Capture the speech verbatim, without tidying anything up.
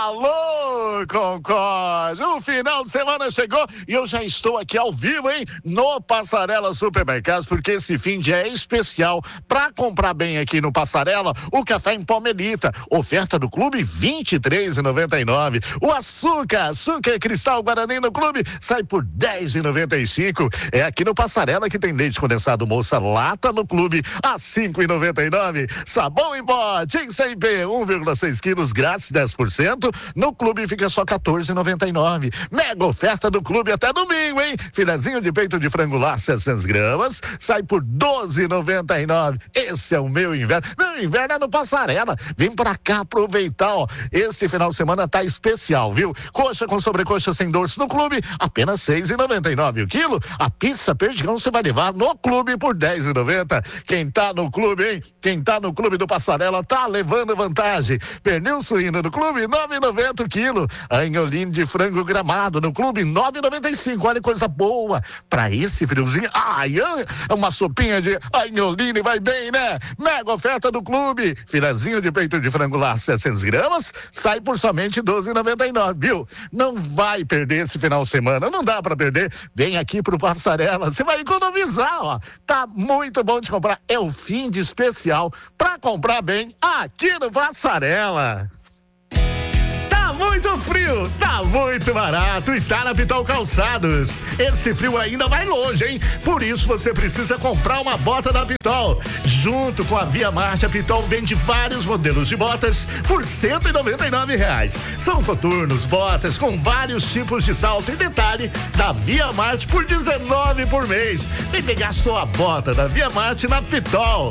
Alô, Concorde! O final de semana chegou e eu já estou aqui ao vivo, hein? No Passarela Supermercados, porque esse fim de é especial. Pra comprar bem aqui no Passarela, o café em pó Melita. Oferta do clube vinte e três reais e noventa e nove centavos. O açúcar, açúcar cristal Guarani no clube, sai por dez reais e noventa e cinco centavos. É aqui no Passarela que tem leite condensado moça lata no clube a cinco reais e noventa e nove centavos. Sabão em pó, Tinsen P, um vírgula seis quilos, grátis dez por cento. No clube fica só quatorze reais e noventa e nove centavos. Mega oferta do clube até domingo, hein? Filezinho de peito de frango lá, seiscentas gramas, sai por doze reais e noventa e nove centavos. Esse é o meu inverno. Meu inverno é no Passarela. Vem pra cá aproveitar, ó. Esse final de semana tá especial, viu? Coxa com sobrecoxa sem dorso no clube, apenas seis reais e noventa e nove centavos o quilo. A pizza perdigão você vai levar no clube por dez reais e noventa centavos. Quem tá no clube, hein? Quem tá no clube do Passarela tá levando vantagem. Pernil suíno no clube, nove reais e noventa centavos o quilo. Anholinho de frango Gramado no clube, nove reais e noventa e cinco centavos. Olha que coisa boa. Pra esse friozinho, ai, uma sopinha de anholinho vai bem, né? Mega oferta do clube. Filezinho de peito de frango lá, seiscentas gramas, sai por somente doze reais e noventa e nove centavos, viu? Não vai perder esse final de semana, não dá pra perder. Vem aqui pro Passarela, você vai economizar, ó. Tá muito bom de comprar. É o fim de especial pra comprar bem aqui no Passarela. Tá muito frio, tá muito barato e tá na Pitol Calçados. Esse frio ainda vai longe, hein? Por isso você precisa comprar uma bota da Pitol. Junto com a Via Marte, a Pitol vende vários modelos de botas por cento e noventa e nove reais. São coturnos, botas com vários tipos de salto e detalhe da Via Marte por dezenove por mês. Vem pegar sua bota da Via Marte na Pitol.